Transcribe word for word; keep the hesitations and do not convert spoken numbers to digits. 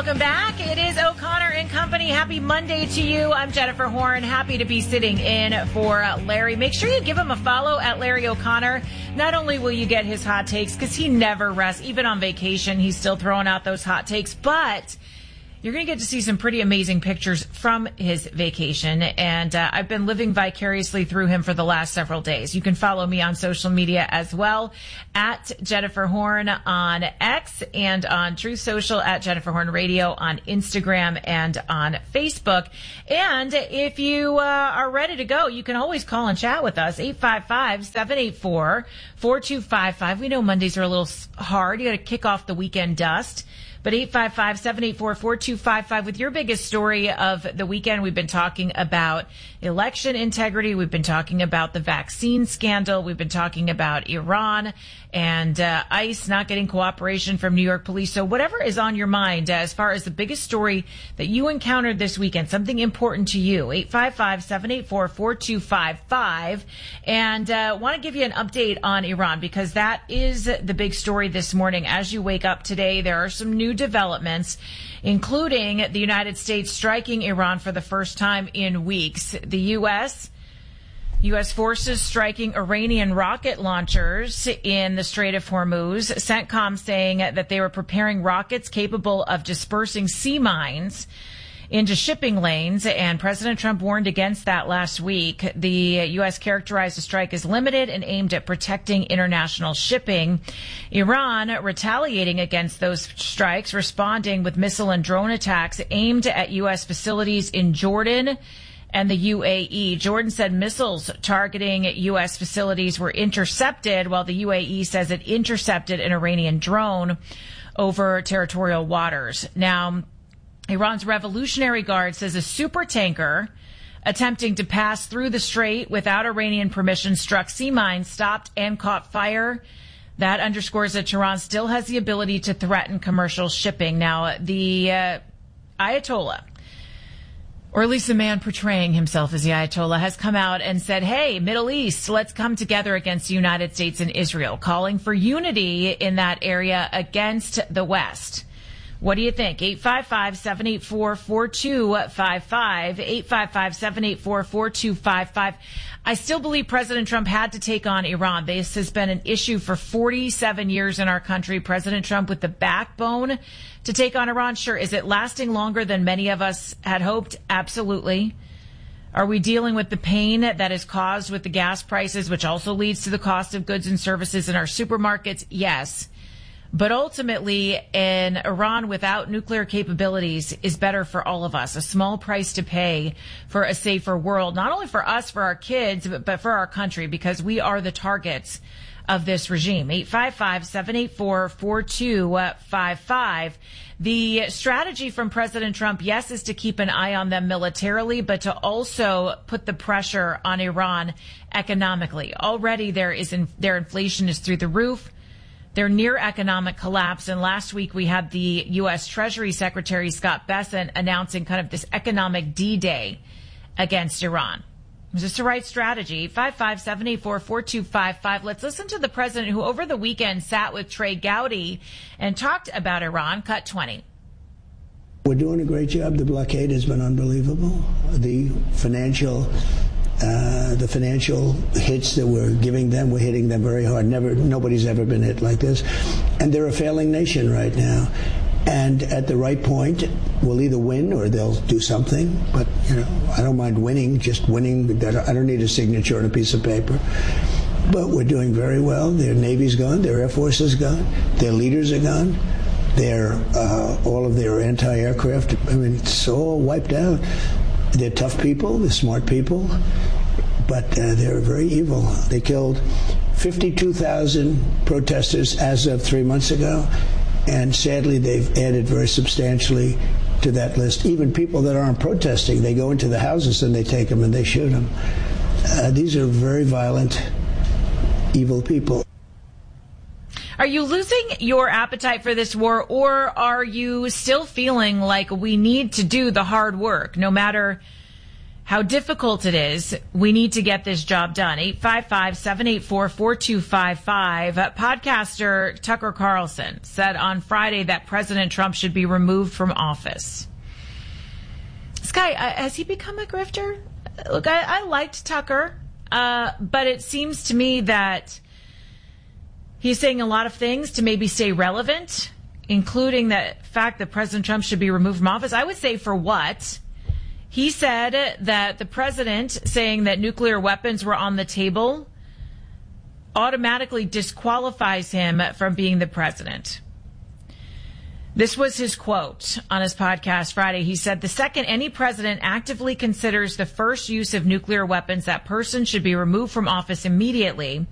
welcome back. It is O'Connor and Company. Happy Monday to you. I'm Jennifer Horn. Happy to be sitting in for Larry. Make sure you give him a follow at Larry O'Connor. Not only will you get his hot takes, because he never rests, even on vacation, he's still throwing out those hot takes, but you're going to get to see some pretty amazing pictures from his vacation, and uh, I've been living vicariously through him for the last several days. You can follow me on social media as well, at Jennifer Horn on X and on Truth Social, at Jennifer Horn Radio on Instagram and on Facebook. And if you uh, are ready to go, you can always call and chat with us, eight five five, seven eight four, four two five five. We know Mondays are a little hard. You got to kick off the weekend dust. But eight five five, seven eight four, four two five five with your biggest story of the weekend. We've been talking about election integrity. We've been talking about the vaccine scandal. We've been talking about Iran and uh, ICE not getting cooperation from New York police. So whatever is on your mind uh, as far as the biggest story that you encountered this weekend, something important to you, eight five five, seven eight four, four two five five. And uh, want to give you an update on Iran, because that is the big story this morning. As you wake up today, there are some new developments, including the United States striking Iran for the first time in weeks. The U S U S forces striking Iranian rocket launchers in the Strait of Hormuz. CENTCOM saying that they were preparing rockets capable of dispersing sea mines into shipping lanes, and President Trump warned against that last week. The U S characterized the strike as limited and aimed at protecting international shipping. Iran retaliating against those strikes, responding with missile and drone attacks aimed at U S facilities in Jordan and the U A E. Jordan said missiles targeting U S facilities were intercepted, while the U A E says it intercepted an Iranian drone over territorial waters. Now, Iran's Revolutionary Guard says a super tanker attempting to pass through the strait without Iranian permission struck sea mines, stopped, and caught fire. That underscores that Tehran still has the ability to threaten commercial shipping. Now, the uh, Ayatollah, or at least the man portraying himself as the Ayatollah, has come out and said, hey, Middle East, let's come together against the United States and Israel, calling for unity in that area against the West. What do you think? eight five five, seven eight four, four two five five, eight five five, seven eight four, four two five five. I still believe President Trump had to take on Iran. This has been an issue for forty-seven years in our country. President Trump with the backbone to take on Iran. Sure. Is it lasting longer than many of us had hoped? Absolutely. Are we dealing with the pain that is caused with the gas prices, which also leads to the cost of goods and services in our supermarkets? Yes. But ultimately, an Iran without nuclear capabilities is better for all of us. A small price to pay for a safer world, not only for us, for our kids, but, but for our country, because we are the targets of this regime. eight five five, seven eight four, four two five five. The strategy from President Trump, yes, is to keep an eye on them militarily, but to also put the pressure on Iran economically. Already there is in, their inflation is through the roof. They're near economic collapse. And last week we had the U S Treasury Secretary Scott Bessent announcing kind of this economic D-Day against Iran. Is this the right strategy? eight five five, seven eight four, four two five five. Let's listen to the president who over the weekend sat with Trey Gowdy and talked about Iran. Cut twenty. We're doing a great job. The blockade has been unbelievable. The financial Uh, the financial hits that we're giving them, we're hitting them very hard. Never, nobody's ever been hit like this. And they're a failing nation right now. And at the right point, we'll either win or they'll do something. But, you know, I don't mind winning, just winning. I don't need a signature on a piece of paper. But we're doing very well. Their Navy's gone. Their Air Force is gone. Their leaders are gone. Their, uh, all of their anti-aircraft, I mean, it's all wiped out. They're tough people, they're smart people, but uh, they're very evil. They killed fifty-two thousand protesters as of three months ago, and sadly they've added very substantially to that list. Even people that aren't protesting, they go into the houses and they take them and they shoot them. Uh, these are very violent, evil people. Are you losing your appetite for this war, or are you still feeling like we need to do the hard work, no matter how difficult it is. We need to get this job done. eight five five, seven eight four, four two five five. Podcaster Tucker Carlson said on Friday that President Trump should be removed from office. This guy, uh, has he become a grifter? Look, I, I liked Tucker, uh, but it seems to me that he's saying a lot of things to maybe stay relevant, including the fact that President Trump should be removed from office. I would say for what? He said that the president saying that nuclear weapons were on the table automatically disqualifies him from being the president. This was his quote on his podcast Friday. He said, the second any president actively considers the first use of nuclear weapons, that person should be removed from office immediately.